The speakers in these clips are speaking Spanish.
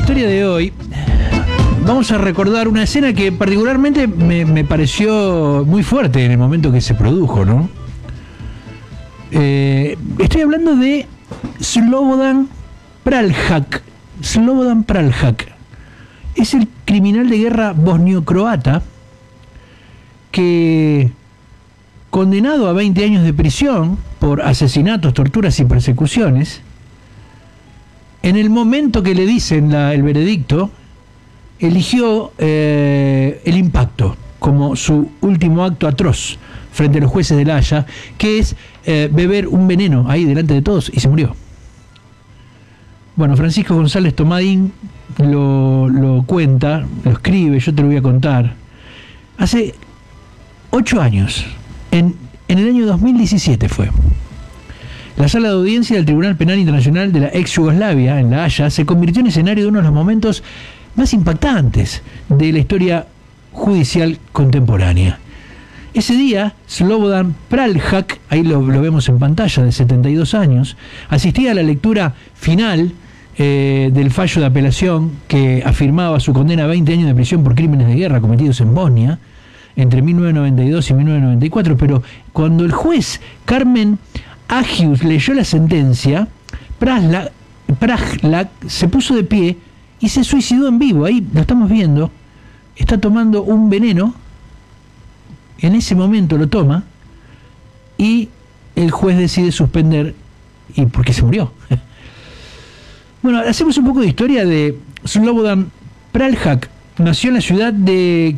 historia de hoy vamos a recordar una escena que particularmente me pareció muy fuerte en el momento que se produjo, ¿no? Estoy hablando de Slobodan Praljak. Slobodan Praljak es el criminal de guerra bosnio-croata que, condenado a 20 años de prisión por asesinatos, torturas y persecuciones, en el momento que le dicen el veredicto, eligió el impacto como su último acto atroz frente a los jueces de La Haya, que es beber un veneno ahí delante de todos, y se murió. Bueno, Francisco González Tomadín lo cuenta, lo escribe, yo te lo voy a contar. Hace 8 años, en el año 2017 fue. La sala de audiencia del Tribunal Penal Internacional de la ex Yugoslavia, en La Haya, se convirtió en escenario de uno de los momentos más impactantes de la historia judicial contemporánea. Ese día, Slobodan Praljak, ahí lo vemos en pantalla, de 72 años, asistía a la lectura final del fallo de apelación que afirmaba su condena a 20 años de prisión por crímenes de guerra cometidos en Bosnia entre 1992 y 1994, pero cuando el juez Carmen Agius leyó la sentencia, Praljak se puso de pie y se suicidó en vivo. Ahí lo estamos viendo, está tomando un veneno, en ese momento lo toma y el juez decide suspender, y porque se murió. Bueno, hacemos un poco de historia de Slobodan Praljak. Nació en la ciudad de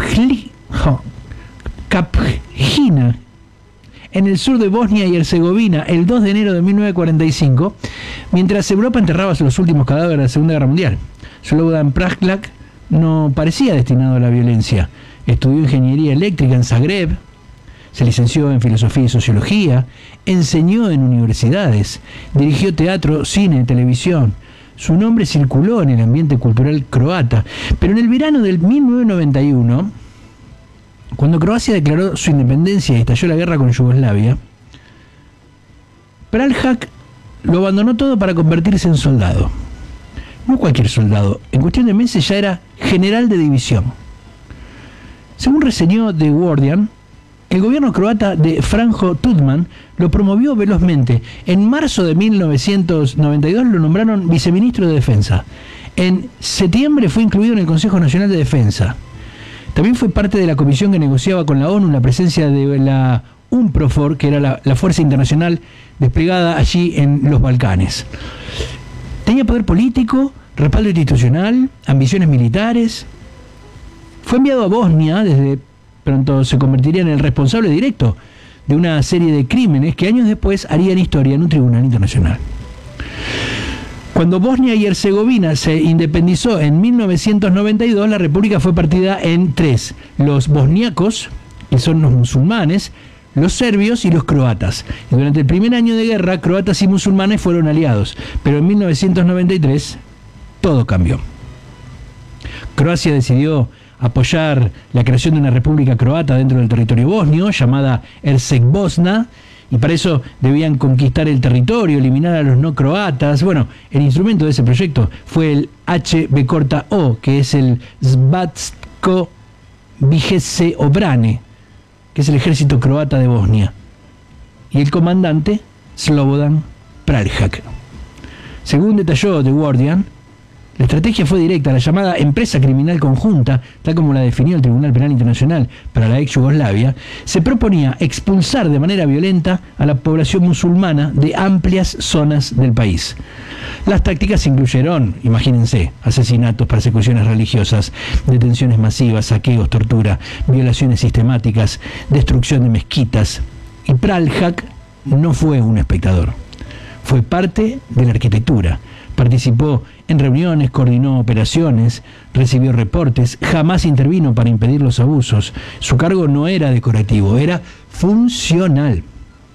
Kapjina, en el sur de Bosnia y Herzegovina, el 2 de enero de 1945, mientras Europa enterraba los últimos cadáveres de la Segunda Guerra Mundial. Slobodan Praljak no parecía destinado a la violencia. Estudió ingeniería eléctrica en Zagreb, se licenció en filosofía y sociología, enseñó en universidades, dirigió teatro, cine, televisión. Su nombre circuló en el ambiente cultural croata, pero en el verano del 1991, cuando Croacia declaró su independencia y estalló la guerra con Yugoslavia, Praljak lo abandonó todo para convertirse en soldado. No cualquier soldado, en cuestión de meses ya era general de división. Según reseñó The Guardian, el gobierno croata de Franjo Tudman lo promovió velozmente. En marzo de 1992 lo nombraron viceministro de Defensa. En septiembre fue incluido en el Consejo Nacional de Defensa. También fue parte de la comisión que negociaba con la ONU la presencia de la UNPROFOR, que era la fuerza internacional desplegada allí en los Balcanes. Tenía poder político, respaldo institucional, ambiciones militares. Fue enviado a Bosnia, desde pronto se convertiría en el responsable directo de una serie de crímenes que años después harían historia en un tribunal internacional. Cuando Bosnia y Herzegovina se independizó en 1992, la república fue partida en 3: los bosniacos, que son los musulmanes, los serbios y los croatas. Y durante el primer año de guerra, croatas y musulmanes fueron aliados, pero en 1993 todo cambió. Croacia decidió apoyar la creación de una república croata dentro del territorio bosnio, llamada Herceg-Bosna, y para eso debían conquistar el territorio, eliminar a los no croatas. Bueno, el instrumento de ese proyecto fue el HB-O, que es el Svatsko Vigese Obrane, que es el ejército croata de Bosnia, y el comandante Slobodan Praljak. Según detalló The Guardian, la estrategia fue directa. La llamada empresa criminal conjunta, tal como la definió el Tribunal Penal Internacional para la ex Yugoslavia, se proponía expulsar de manera violenta a la población musulmana de amplias zonas del país. Las tácticas incluyeron, imagínense, asesinatos, persecuciones religiosas, detenciones masivas, saqueos, tortura, violaciones sistemáticas, destrucción de mezquitas. Y Praljak no fue un espectador, fue parte de la arquitectura. Participó en reuniones, coordinó operaciones, recibió reportes, jamás intervino para impedir los abusos. Su cargo no era decorativo, era funcional.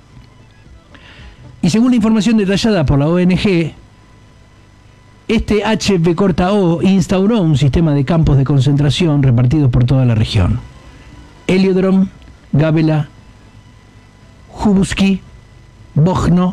Y según la información detallada por la ONG, este HB-O instauró un sistema de campos de concentración repartidos por toda la región. Heliodrom, Gabela, Hubuski, Bojno,